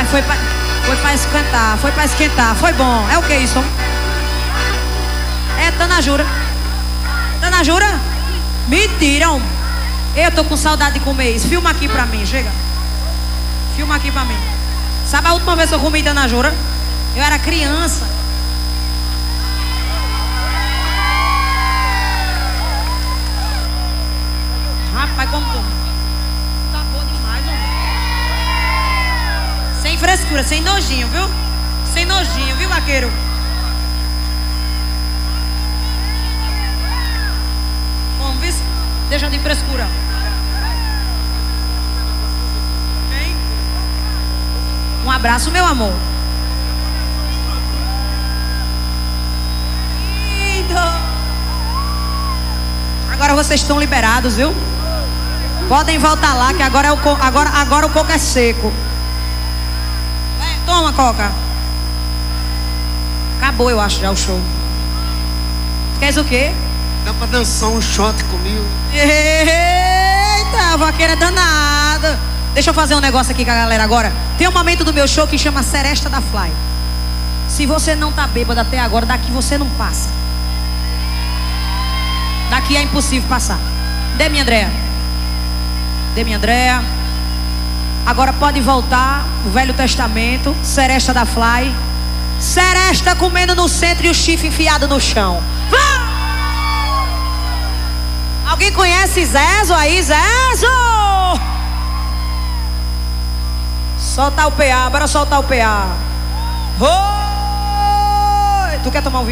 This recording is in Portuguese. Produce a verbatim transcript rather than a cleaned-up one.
foi pra, foi pra esquentar, foi pra esquentar, foi bom. É o que isso? É Tanajura. Tanajura? Mentira, homem. Eu tô com saudade de comer isso. Filma aqui pra mim, chega. Filma aqui pra mim. Sabe a última vez que eu comi Tanajura? Eu era criança. Rapaz, como tu? Tá boa demais, homem. Sem frescura, sem nojinho, viu? Sem nojinho, viu, vaqueiro? Vamos ver se... Deixa de frescura. Okay? Um abraço, meu amor. Lindo. Agora vocês estão liberados, viu? Podem voltar lá, que agora, é o co... agora, agora o coco é seco. É, toma, Coca. Acabou, eu acho, já o show. Queres o quê? Dá pra dançar um shot comigo? Eita, a vaqueira é danada. Deixa eu fazer um negócio aqui com a galera agora. Tem um momento do meu show que chama Seresta da Fly. Se você não tá bêbado até agora, daqui você não passa. Daqui é impossível passar. Dê minha Andréa. Dê minha Andréa. Agora pode voltar o Velho Testamento. Seresta da Fly. Seresta comendo no centro e o chifre enfiado no chão. Vá! Alguém conhece Zezo aí? Zezo! Solta o P A, bora soltar o P A. Oi! Tu quer tomar um vinho?